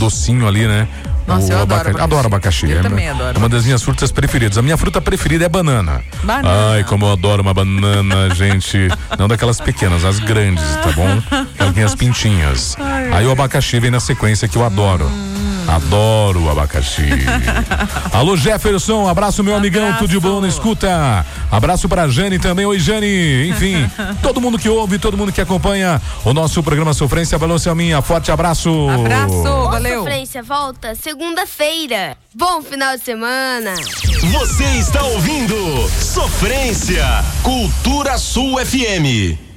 docinho ali, né? Nossa, eu adoro abacaxi. Eu também adoro. É uma das minhas frutas preferidas. A minha fruta preferida é banana. Ai, como eu adoro uma banana, gente. Não daquelas pequenas, as grandes, tá bom? Aquelas pintinhas. Aí o abacaxi vem na sequência, que eu adoro. Adoro o abacaxi. Alô, Jefferson, abraço, meu amigão, tudo de bom na escuta. Abraço pra Jane também. Oi, Jane. Enfim, todo mundo que ouve, todo mundo que acompanha o nosso programa Sofrência, Balão Selminha. Forte abraço. Abraço, valeu. Sofrência volta segunda-feira. Bom final de semana. Você está ouvindo Sofrência, Cultura Sul FM.